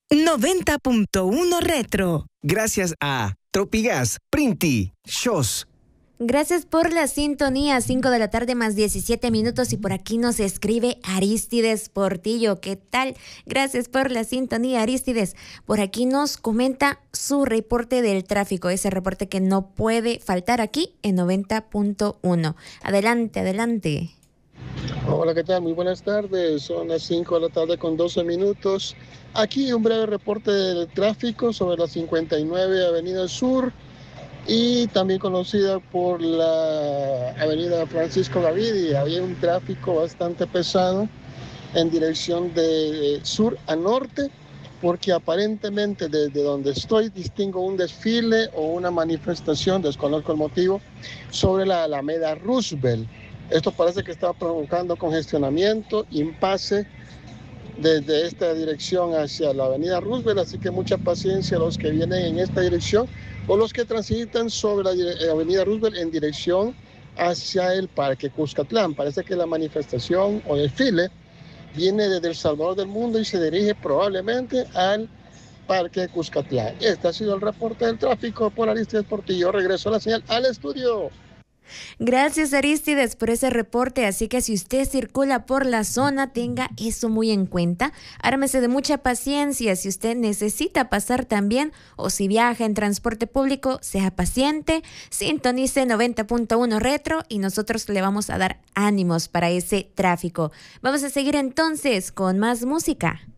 90.1 Retro. Gracias a Tropigas, Printi, Shows. Gracias por la sintonía, 5 de la tarde más 17 minutos y por aquí nos escribe Aristides Portillo. ¿Qué tal? Gracias por la sintonía, Aristides. Por aquí nos comenta su reporte del tráfico, ese reporte que no puede faltar aquí en 90.1. Adelante, adelante. Hola, ¿qué tal? Muy buenas tardes. Son las 5 de la tarde con 12 minutos. Aquí un breve reporte del tráfico sobre la 59 Avenida Sur y también conocida por la Avenida Francisco Gavidia. Había un tráfico bastante pesado en dirección de sur a norte, porque aparentemente desde donde estoy distingo un desfile o una manifestación, desconozco el motivo, sobre la Alameda Roosevelt. Esto parece que está provocando congestionamiento, impasse desde esta dirección hacia la Avenida Roosevelt, así que mucha paciencia a los que vienen en esta dirección o los que transitan sobre la Avenida Roosevelt en dirección hacia el Parque Cuscatlán. Parece que la manifestación o desfile viene desde El Salvador del Mundo y se dirige probablemente al Parque Cuscatlán. Este ha sido el reporte del tráfico por Aristides Portillo. Regreso a la señal al estudio. Gracias, Aristides, por ese reporte. Así que si usted circula por la zona, tenga eso muy en cuenta. Ármese de mucha paciencia. Si usted necesita pasar también o si viaja en transporte público, sea paciente. Sintonice 90.1 Retro y nosotros le vamos a dar ánimos para ese tráfico. Vamos a seguir entonces con más música.